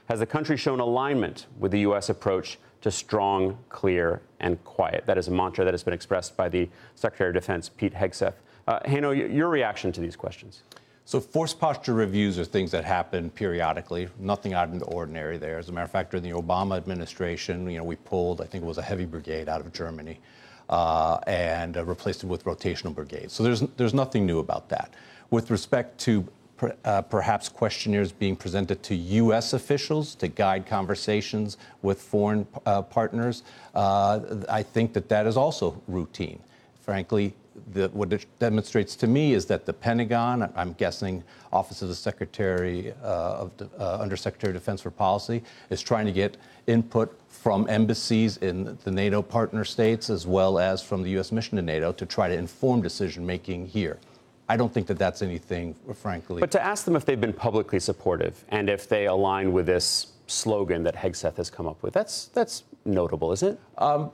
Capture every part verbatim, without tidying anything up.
has the country shown alignment with the U S approach to strong, clear, and quiet? That is a mantra that has been expressed by the Secretary of Defense, Pete Hegseth. Uh, Hano, your reaction to these questions? So force posture reviews are things that happen periodically, nothing out of the ordinary there. As a matter of fact, during the Obama administration, you know, we pulled, I think it was a heavy brigade out of Germany uh, and uh, replaced it with rotational brigades. So there's, there's nothing new about that. With respect to per, uh, perhaps questionnaires being presented to U S officials to guide conversations with foreign uh, partners, uh, I think that that is also routine. Frankly, The, what it demonstrates to me is that the Pentagon, I'm guessing Office of the Secretary uh, of uh, Undersecretary of Defense for Policy, is trying to get input from embassies in the NATO partner states as well as from the U S mission to NATO to try to inform decision making here. I don't think that that's anything, frankly. But to ask them if they've been publicly supportive and if they align with this slogan that Hegseth has come up with, that's that's notable, isn't it? Um,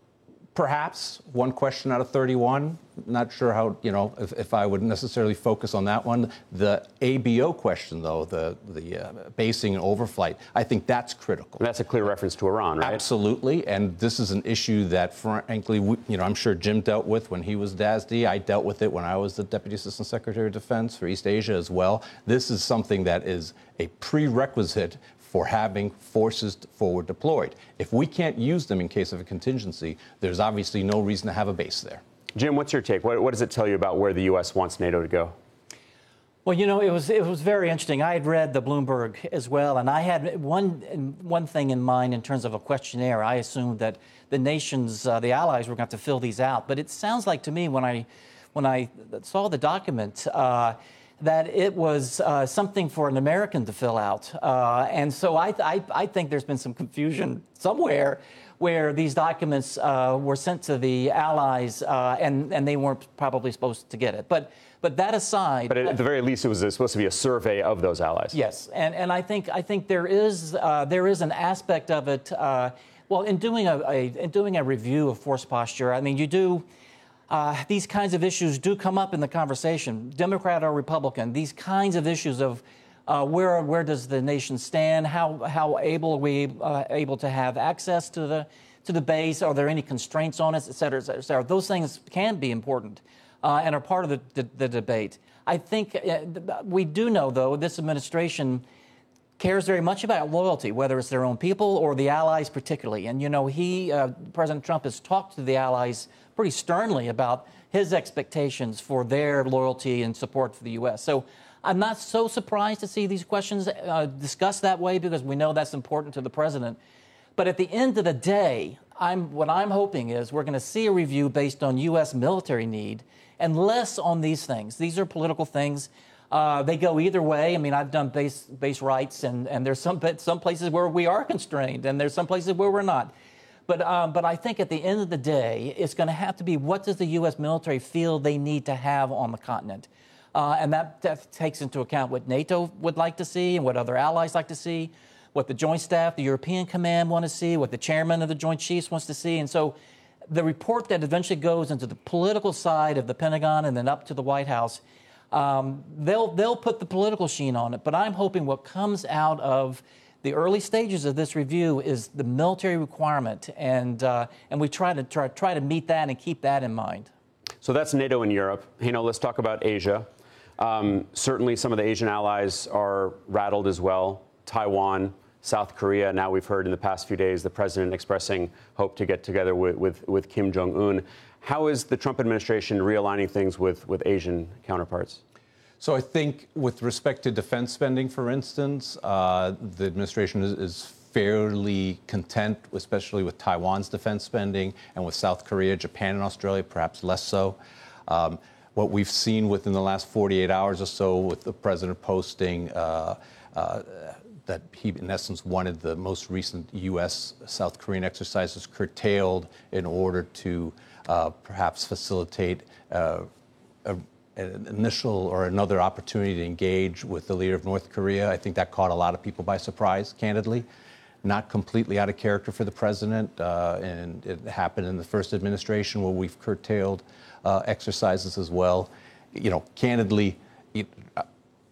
Perhaps one question out of thirty-one. Not sure how, you know, if, if I would necessarily focus on that one. The A B O question, though, the, the uh, basing and overflight, I think that's critical. And that's a clear reference to Iran, right? Absolutely. And this is an issue that, frankly, we, you know, I'm sure Jim dealt with when he was D A S D. I dealt with it when I was the Deputy Assistant Secretary of Defense for East Asia as well. This is something that is a prerequisite for having forces forward deployed. If we can't use them in case of a contingency, there's obviously no reason to have a base there. Jim, what's your take? What, what does it tell you about where the U S wants NATO to go? Well, you know, it was it was very interesting. I had read the Bloomberg as well, and I had one one thing in mind in terms of a questionnaire. I assumed that the nations, uh, the allies, were going to have to fill these out. But it sounds like to me when I when I saw the document, Uh, that it was uh, something for an American to fill out. Uh, and so I, I, I think there's been some confusion somewhere where these documents uh, were sent to the allies uh, and, and they weren't probably supposed to get it. But but that aside... But at the very least, it was supposed to be a survey of those allies. Yes, and, and I think I think there is uh, there is an aspect of it. Uh, well, in doing a, a in doing a review of force posture, I mean, you do... Uh, these kinds of issues do come up in the conversation, Democrat or Republican. These kinds of issues of uh, where where does the nation stand? How how able are we uh, able to have access to the to the base? Are there any constraints on us, et cetera, et cetera, et cetera? Those things can be important uh, and are part of the, the, the debate. I think uh, we do know, though, this administration cares very much about loyalty, whether it's their own people or the allies particularly. And, you know, he, uh, President Trump has talked to the allies pretty sternly about his expectations for their loyalty and support for the U S. So I'm not so surprised to see these questions uh, discussed that way because we know that's important to the president. But at the end of the day, I'm, what I'm hoping is we're going to see a review based on U S military need and less on these things. These are political things. Uh, they go either way. I mean, I've done base base rights, and, and there's some some places where we are constrained, and there's some places where we're not. But um, but I think at the end of the day, it's going to have to be what does the U S military feel they need to have on the continent, uh, and that, that takes into account what NATO would like to see and what other allies like to see, what the Joint Staff, the European Command want to see, what the Chairman of the Joint Chiefs wants to see, and so the report that eventually goes into the political side of the Pentagon and then up to the White House. Um, they'll they'll put the political sheen on it, but I'm hoping what comes out of the early stages of this review is the military requirement, and uh, and we try to try try to meet that and keep that in mind. So that's NATO and Europe. You know, let's talk about Asia. Um, certainly, some of the Asian allies are rattled as well. Taiwan, South Korea. Now we've heard in the past few days the president expressing hope to get together with with, with Kim Jong-un. How is the Trump administration realigning things with, with Asian counterparts? So I think with respect to defense spending, for instance, uh, the administration is, is fairly content, especially with Taiwan's defense spending, and with South Korea, Japan, and Australia, perhaps less so. Um, what we've seen within the last forty-eight hours or so with the president posting uh, uh, that he, in essence, wanted the most recent U S South Korean exercises curtailed in order to Uh, perhaps facilitate uh, a, an initial or another opportunity to engage with the leader of North Korea. I think that caught a lot of people by surprise, candidly. Not completely out of character for the president, uh, and it happened in the first administration where we've curtailed uh, exercises as well. You know, candidly, it, uh,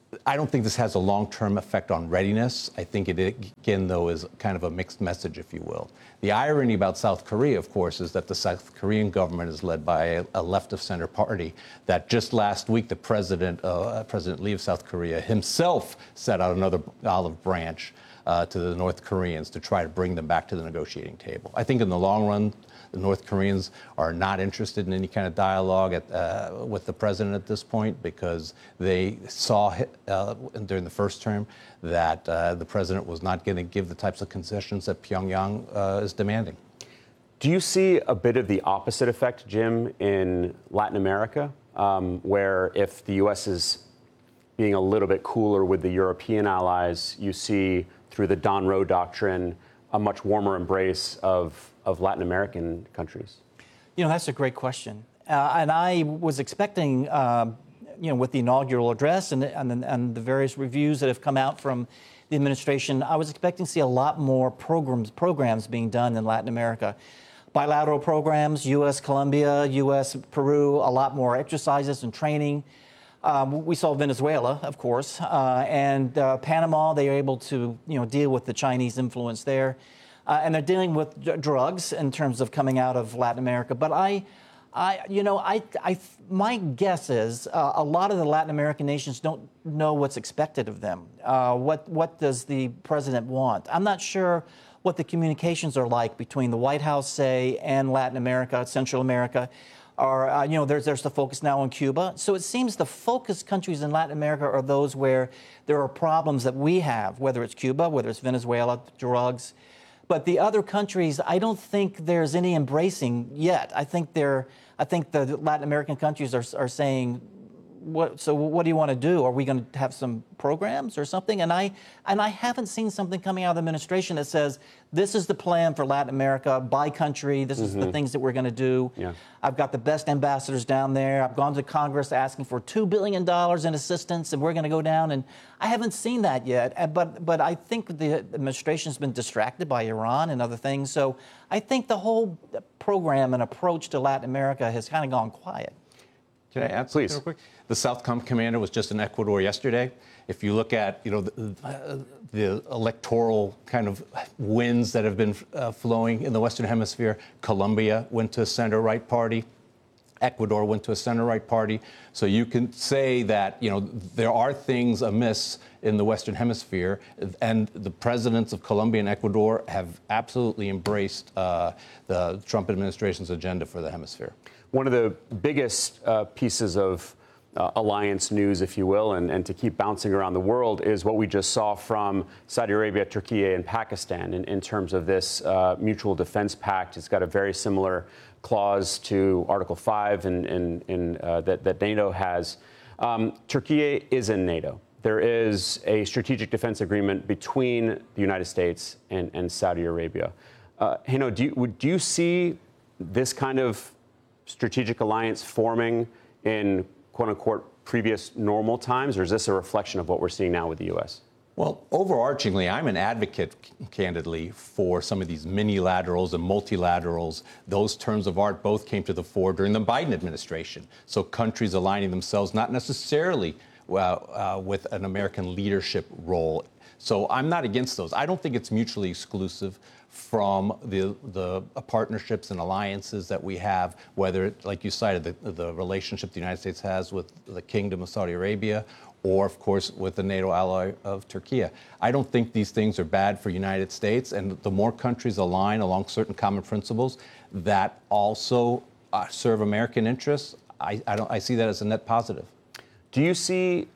I don't think this has a long-term effect on readiness. I think it, again, though, is kind of a mixed message, if you will. The irony about South Korea, of course, is that the South Korean government is led by a, a left-of-center party that just last week the president, uh, President Lee of South Korea himself set out another olive branch uh, to the North Koreans to try to bring them back to the negotiating table. I think in the long run, the North Koreans are not interested in any kind of dialogue at, uh, with the president at this point because they saw uh, during the first term that uh, the president was not going to give the types of concessions that Pyongyang uh, is demanding. Do you see a bit of the opposite effect, Jim, in Latin America, um, where if the U S is being a little bit cooler with the European allies, you see through the Don Roe doctrine a much warmer embrace of of Latin American countries? You know, that's a great question. Uh, and I was expecting, uh, you know, with the inaugural address and, and, and the various reviews that have come out from the administration, I was expecting to see a lot more programs, programs being done in Latin America. Bilateral programs, U S Colombia, U S Peru, a lot more exercises and training. Um, we saw Venezuela, of course, uh, and uh, Panama, they are able to, you know, deal with the Chinese influence there. Uh, and they're dealing with d- drugs in terms of coming out of Latin America. But I, I you know, I, I, my guess is uh, a lot of the Latin American nations don't know what's expected of them. Uh, what, what does the president want? I'm not sure what the communications are like between the White House, say, and Latin America, Central America. Or, uh, you know, there's, there's the focus now on Cuba. So it seems the focus countries in Latin America are those where there are problems that we have, whether it's Cuba, whether it's Venezuela, drugs. But the other countries, I don't think there's any embracing yet. I think they're, I think the Latin American countries are, are saying, what, so what do you want to do? Are we going to have some programs or something? And I, and I haven't seen something coming out of the administration that says, this is the plan for Latin America by country. This is mm-hmm. the things that we're going to do. Yeah. I've got the best ambassadors down there. I've gone to Congress asking for two billion dollars in assistance, and we're going to go down. And I haven't seen that yet. But, but I think the administration's been distracted by Iran and other things. So I think the whole program and approach to Latin America has kind of gone quiet. Can I add something real quick? The Southcom commander was just in Ecuador yesterday. If you look at, you know, the, uh, the electoral kind of winds that have been uh, flowing in the Western Hemisphere, Colombia went to a center-right party. Ecuador went to a center-right party. So you can say that, you know, there are things amiss in the Western Hemisphere, and the presidents of Colombia and Ecuador have absolutely embraced uh, the Trump administration's agenda for the hemisphere. One of the biggest uh, pieces of uh, alliance news, if you will, and, and to keep bouncing around the world is what we just saw from Saudi Arabia, Turkey, and Pakistan in, in terms of this uh, mutual defense pact. It's got a very similar clause to Article five in, in, in, uh, that, that NATO has. Um, Turkey is in NATO. There is a strategic defense agreement between the United States and, and Saudi Arabia. Uh, Heino, do you, do you see this kind of strategic alliance forming in quote-unquote previous normal times, or is this a reflection of what we're seeing now with the U S? Well, overarchingly, I'm an advocate, candidly, for some of these minilaterals and multilaterals. Those terms of art both came to the fore during the Biden administration. So countries aligning themselves not necessarily uh, uh, with an American leadership role. So I'm not against those. I don't think it's mutually exclusive from the the partnerships and alliances that we have, whether, it, like you cited, the, the relationship the United States has with the Kingdom of Saudi Arabia, or, of course, with the NATO ally of Turkey. I don't think these things are bad for the United States, and the more countries align along certain common principles that also uh, serve American interests, I, I, don't, I see that as a net positive. Do you see,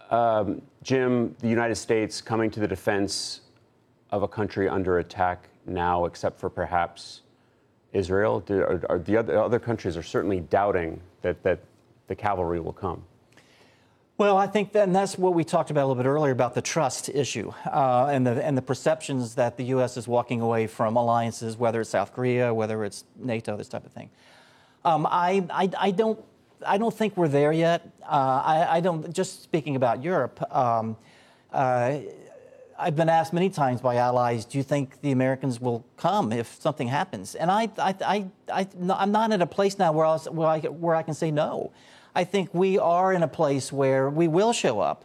um, Jim, the United States coming to the defense of a country under attack now, except for perhaps Israel? Do, are, are the other, other countries are certainly doubting that, that the cavalry will come. Well, I think that, and that's what we talked about a little bit earlier about the trust issue uh, and the and the perceptions that the U S is walking away from alliances, whether it's South Korea, whether it's NATO, this type of thing. Um, I, I I don't I don't think we're there yet. Uh, I, I don't. Just speaking about Europe. Um, uh, I've been asked many times by allies, do you think the Americans will come if something happens? And I, I, I, I, I'm not in a place now where, I was, where, I, where I can say no. I think we are in a place where we will show up.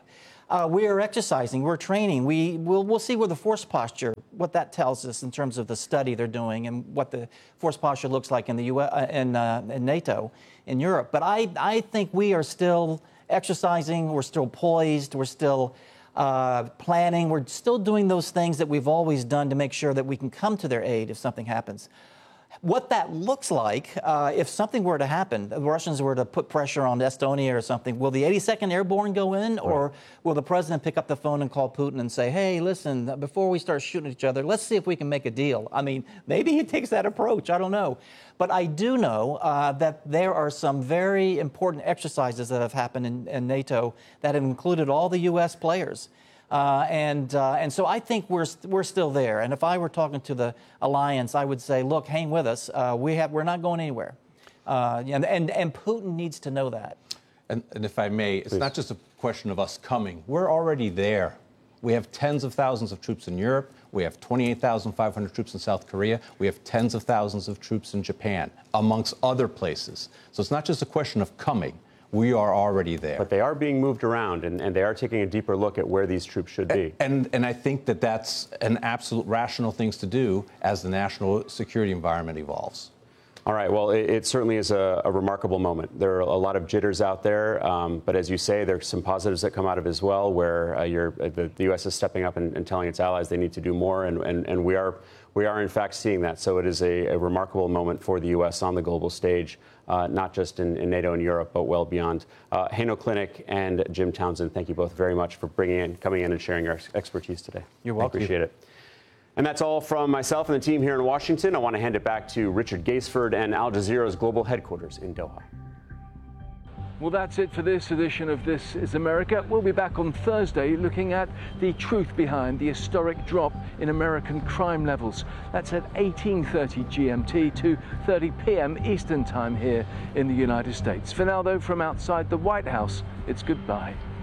Uh, we are exercising, we're training. We, we'll, we'll see where the force posture, what that tells us in terms of the study they're doing and what the force posture looks like in the U S, uh, in, uh, in NATO, in Europe. But I, I think we are still exercising, we're still poised, we're still uh, planning, we're still doing those things that we've always done to make sure that we can come to their aid if something happens. What that looks like, uh, if something were to happen, the Russians were to put pressure on Estonia or something, will the eighty-second Airborne go in, or will the president pick up the phone and call Putin and say, hey, listen, before we start shooting at each other, let's see if we can make a deal? I mean, maybe he takes that approach. I don't know. But I do know uh, that there are some very important exercises that have happened in, in NATO that have included all the U S players. Uh, and uh, and so I think we're we're still there. And if I were talking to the alliance, I would say, look, hang with us. Uh, we have we're not going anywhere. Uh, and, and and Putin needs to know that. And, and if I may, it's Please. not just a question of us coming. We're already there. We have tens of thousands of troops in Europe. We have twenty-eight thousand five hundred troops in South Korea. We have tens of thousands of troops in Japan, amongst other places. So it's not just a question of coming. We are already there. But they are being moved around, and, and they are taking a deeper look at where these troops should be. And, and I think that that's an absolute rational thing to do as the national security environment evolves. All right. Well, it, it certainly is a, a remarkable moment. There are a lot of jitters out there, um, but as you say, there's some positives that come out of it as well, where uh, you're, uh, the, the U S is stepping up and, and telling its allies they need to do more, and, and, and we are we are in fact seeing that. So it is a, a remarkable moment for the U S on the global stage, uh, not just in, in NATO and Europe, but well beyond. Uh, Haino Klinik and Jim Townsend, thank you both very much for bringing in, coming in and sharing your ex- expertise today. You're welcome. I appreciate it. And that's all from myself and the team here in Washington. I want to hand it back to Richard Gaisford and Al Jazeera's global headquarters in Doha. Well, that's it for this edition of This is America. We'll be back on Thursday looking at the truth behind the historic drop in American crime levels. That's at eighteen thirty G M T, two thirty P M Eastern Time here in the United States. For now, though, from outside the White House, it's goodbye.